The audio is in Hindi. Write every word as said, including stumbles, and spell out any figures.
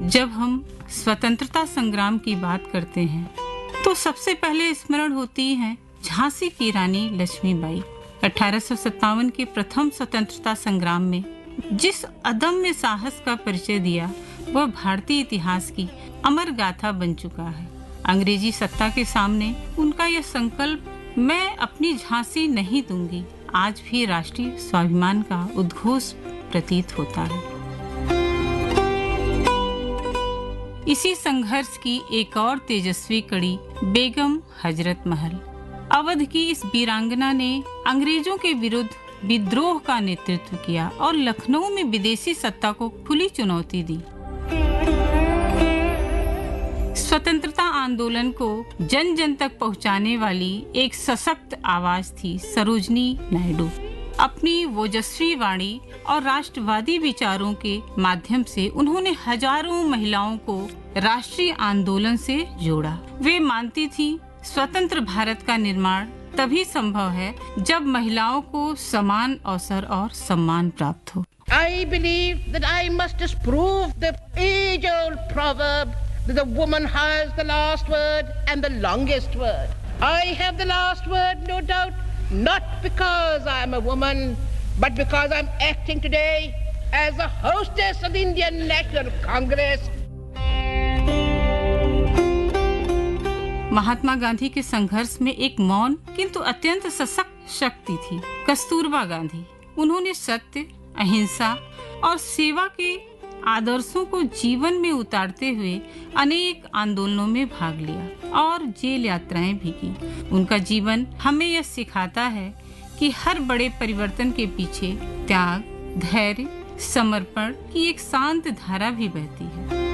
जब हम स्वतंत्रता संग्राम की बात करते हैं तो सबसे पहले स्मरण होती है झांसी की रानी लक्ष्मीबाई। अठारह सौ सत्तावन के प्रथम स्वतंत्रता संग्राम में जिस अदम्य साहस का परिचय दिया वह भारतीय इतिहास की अमर गाथा बन चुका है। अंग्रेजी सत्ता के सामने उनका यह संकल्प, मैं अपनी झांसी नहीं दूंगी, आज भी राष्ट्रीय स्वाभिमान का उद्घोष प्रतीत होता है। इसी संघर्ष की एक और तेजस्वी कड़ी बेगम हजरत महल। अवध की इस वीरांगना ने अंग्रेजों के विरुद्ध विद्रोह का नेतृत्व किया और लखनऊ में विदेशी सत्ता को खुली चुनौती दी। स्वतंत्रता आंदोलन को जन जन तक पहुंचाने वाली एक सशक्त आवाज थी सरोजनी नायडू। अपनी ओजस्वी वाणी और राष्ट्रवादी विचारों के माध्यम से उन्होंने हजारों महिलाओं को राष्ट्रीय आंदोलन से जोड़ा। वे मानती थी स्वतंत्र भारत का निर्माण तभी संभव है जब महिलाओं को समान अवसर और सम्मान प्राप्त हो। I believe that I must disprove the age-old proverb that the woman has the last word and the longest word. I have the last word, no doubt, not because I am a woman, but because I am acting today as a hostess of the Indian National Congress. Mahatma Gandhi के संघर्ष में एक मौन किंतु अत्यंत सशक्त शक्ति थी, कस्तूरबा गांधी। उन्होंने सत्य, अहिंसा और सेवा के आदर्शों को जीवन में उतारते हुए अनेक आंदोलनों में भाग लिया और जेल यात्राएं भी की। उनका जीवन हमें यह सिखाता है कि हर बड़े परिवर्तन के पीछे त्याग, धैर्य, समर्पण की एक शांत धारा भी बहती है।